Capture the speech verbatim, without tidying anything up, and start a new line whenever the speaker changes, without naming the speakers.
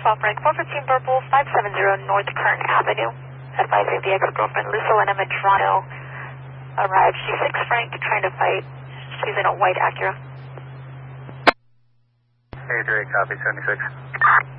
Swap rank four fifteen Purple, five seven zero North Kern Avenue. Advising the ex-girlfriend Lucelena Medrano arrived. She's six Frank, trying to fight. She's in a white Acura.
eighty-three, copy, seventy-six.